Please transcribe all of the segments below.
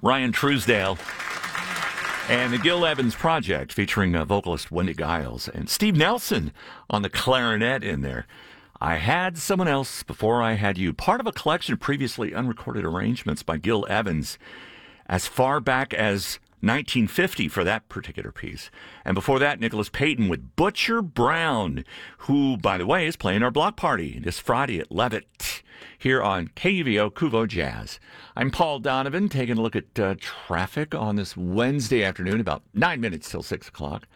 Ryan Truesdale. And the Gil Evans Project featuring vocalist Wendy Giles and Steve Nelson on the clarinet in there. I Had Someone Else Before I Had You, part of a collection of previously unrecorded arrangements by Gil Evans as far back as 1950 for that particular piece. And before that, Nicholas Payton with Butcher Brown, who, by the way, is playing our block party this Friday at Levitt here on KUVO Kuvo Jazz. I'm Paul Donovan, taking a look at traffic on this Wednesday afternoon, about 9 minutes till 6 o'clock.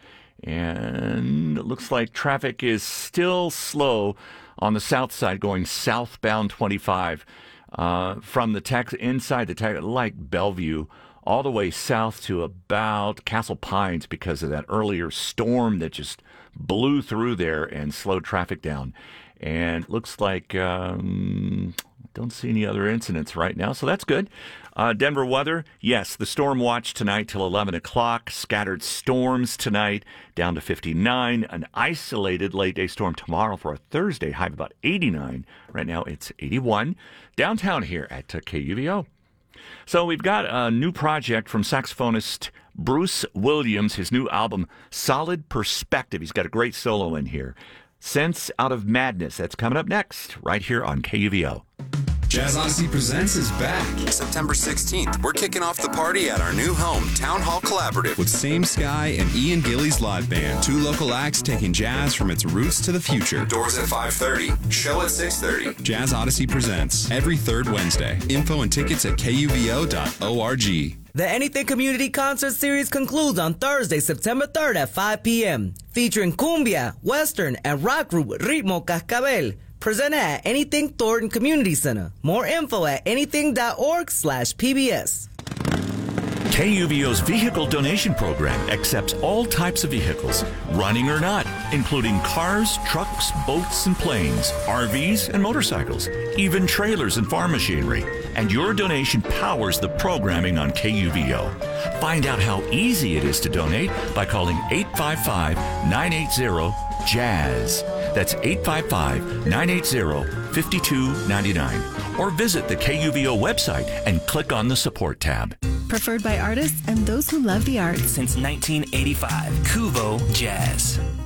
And it looks like traffic is still slow on the south side going southbound 25 from the inside the Texas, like Bellevue, all the way south to about Castle Pines because of that earlier storm that just blew through there and slowed traffic down. And it looks like don't see any other incidents right now, so that's good. Denver weather, yes, the storm watch tonight till 11 o'clock. Scattered storms tonight down to 59. An isolated late-day storm tomorrow for a Thursday, high of about 89. Right now it's 81. Downtown here at KUVO. So we've got a new project from saxophonist Bruce Williams, his new album, Solid Perspective. He's got a great solo in here. Sense Out of Madness. That's coming up next, right here on KUVO. Jazz Odyssey Presents is back. September 16th, we're kicking off the party at our new home, Town Hall Collaborative. With Same Sky and Ian Gillies Live Band, two local acts taking jazz from its roots to the future. Doors at 5:30, show at 6:30. Jazz Odyssey Presents, every third Wednesday. Info and tickets at kuvo.org. The Anything Community Concert Series concludes on Thursday, September 3rd at 5 p.m., featuring cumbia, western, and rock group Ritmo Cascabel, presented at Anything Thornton Community Center. More info at anything.org/PBS. KUVO's vehicle donation program accepts all types of vehicles, running or not, including cars, trucks, boats, and planes, RVs, and motorcycles, even trailers and farm machinery. And your donation powers the programming on KUVO. Find out how easy it is to donate by calling 855-980-JAZZ. That's 855-980-5299. Or visit the KUVO website and click on the support tab. Preferred by artists and those who love the arts. Since 1985, Kuvo Jazz.